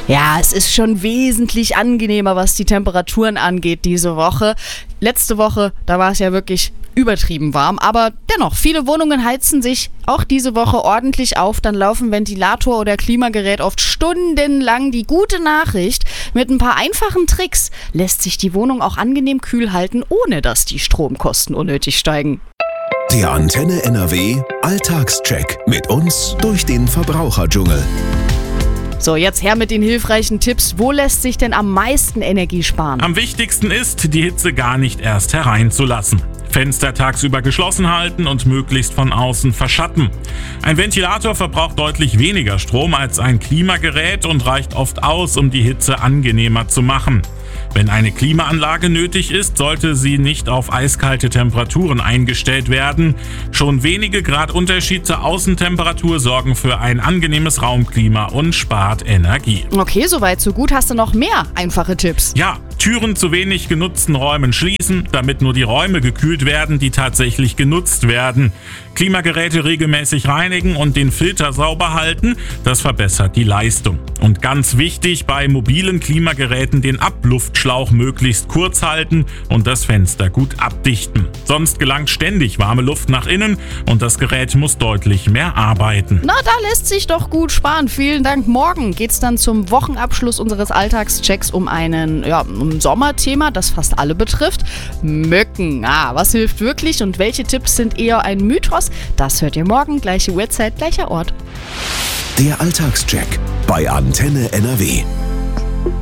Ja, es ist schon wesentlich angenehmer, was die Temperaturen angeht diese Woche. Letzte Woche, da war es ja wirklich übertrieben warm, aber dennoch, viele Wohnungen heizen sich auch diese Woche ordentlich auf. Dann laufen Ventilator oder Klimagerät oft stundenlang. Die gute Nachricht, mit ein paar einfachen Tricks lässt sich die Wohnung auch angenehm kühl halten, ohne dass die Stromkosten unnötig steigen. Der Antenne NRW Alltagscheck mit uns durch den Verbraucherdschungel. So, jetzt her mit den hilfreichen Tipps. Wo lässt sich denn am meisten Energie sparen? Am wichtigsten ist, die Hitze gar nicht erst hereinzulassen. Fenster tagsüber geschlossen halten und möglichst von außen verschatten. Ein Ventilator verbraucht deutlich weniger Strom als ein Klimagerät und reicht oft aus, um die Hitze angenehmer zu machen. Wenn eine Klimaanlage nötig ist, sollte sie nicht auf eiskalte Temperaturen eingestellt werden. Schon wenige Grad Unterschied zur Außentemperatur sorgen für ein angenehmes Raumklima und spart Energie. Okay, soweit so gut. Hast du noch mehr einfache Tipps? Ja, Türen zu wenig genutzten Räumen schließen, damit nur die Räume gekühlt werden, die tatsächlich genutzt werden. Klimageräte regelmäßig reinigen und den Filter sauber halten, das verbessert die Leistung. Und ganz wichtig, bei mobilen Klimageräten den Abluftschlauch möglichst kurz halten und das Fenster gut abdichten. Sonst gelangt ständig warme Luft nach innen und das Gerät muss deutlich mehr arbeiten. Na, da lässt sich doch gut sparen. Vielen Dank. Morgen geht's dann zum Wochenabschluss unseres Alltagschecks um ein Sommerthema, das fast alle betrifft. Mücken. Was hilft wirklich und welche Tipps sind eher ein Mythos? Das hört ihr morgen, gleiche Uhrzeit, gleicher Ort. Der Alltagscheck bei Antenne NRW.